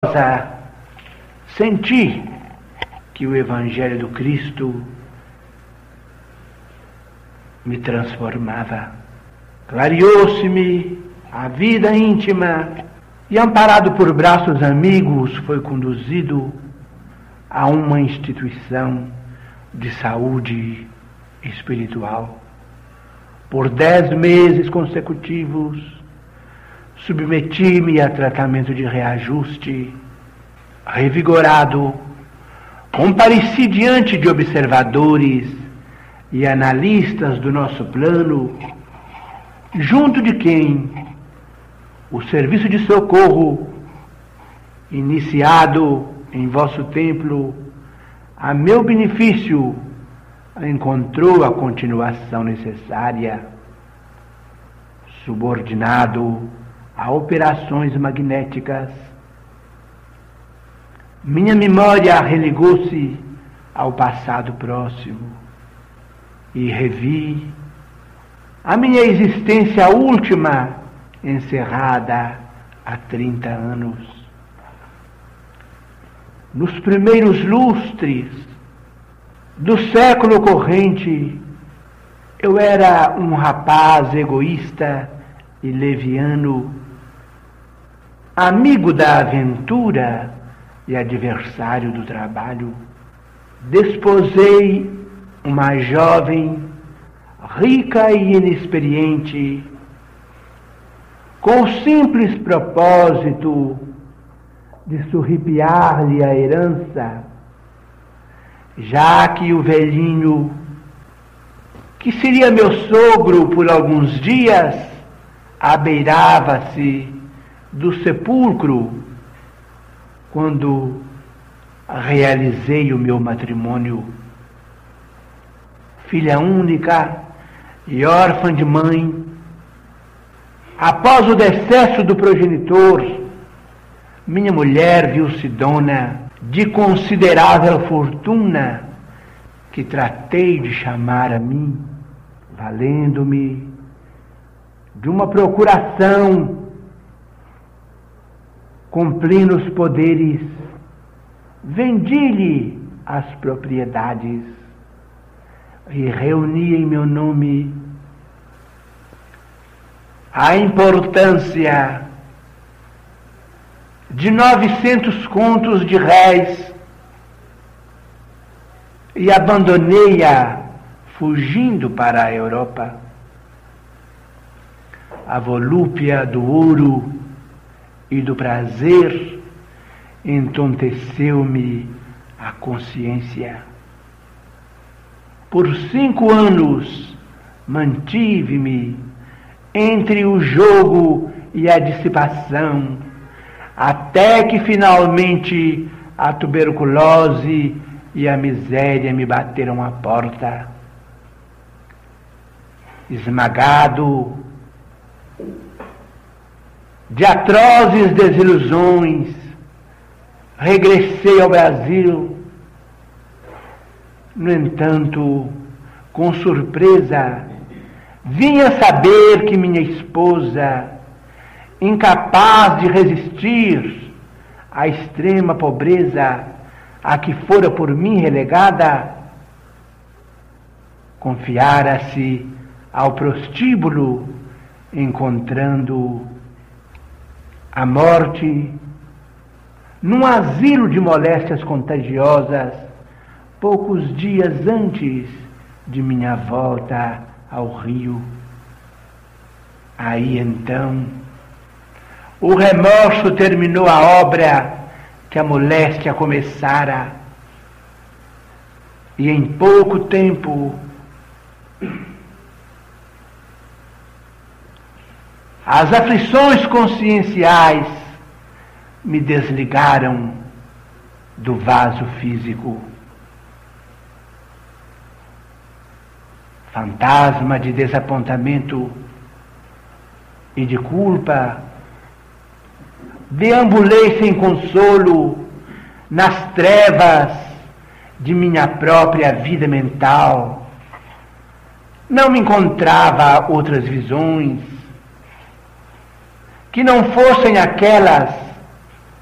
senti que o Evangelho do Cristo me transformava. Clareou-se-me a vida íntima e, amparado por braços amigos, foi conduzido a uma instituição de saúde espiritual. Por 10 meses consecutivos, submeti-me a tratamento de reajuste. Revigorado, compareci diante de observadores e analistas do nosso plano, junto de quem o serviço de socorro, iniciado em vosso templo, a meu benefício, encontrou a continuação necessária, subordinado a operações magnéticas. Minha memória religou-se ao passado próximo e revi a minha existência última, encerrada há 30 anos. Nos primeiros lustres do século corrente, eu era um rapaz egoísta e leviano, amigo da aventura e adversário do trabalho. Desposei uma jovem rica e inexperiente, com o simples propósito de surripiar-lhe a herança, já que o velhinho, que seria meu sogro por alguns dias, abeirava-se do sepulcro quando realizei o meu matrimônio. Filha única e órfã de mãe, após o decesso do progenitor, minha mulher viu-se dona de considerável fortuna, que tratei de chamar a mim, valendo-me de uma procuração com plenos poderes. Vendi-lhe as propriedades e reuni em meu nome a importância de 900 contos de réis e abandonei-a fugindo para a Europa. A volúpia do ouro e do prazer entonteceu-me a consciência. Por 5 anos mantive-me entre o jogo e a dissipação, até que finalmente a tuberculose e a miséria me bateram à porta. Esmagado de atrozes desilusões, regressei ao Brasil. No entanto, com surpresa, vinha saber que minha esposa, incapaz de resistir à extrema pobreza a que fora por mim relegada, confiara-se ao prostíbulo, encontrando a morte num asilo de moléstias contagiosas, poucos dias antes de minha volta ao Rio. Aí então, o remorso terminou a obra que a moléstia começara, e em pouco tempo as aflições conscienciais me desligaram do vaso físico. Fantasma de desapontamento e de culpa, deambulei sem consolo nas trevas de minha própria vida mental. Não me encontrava outras visões que não fossem aquelas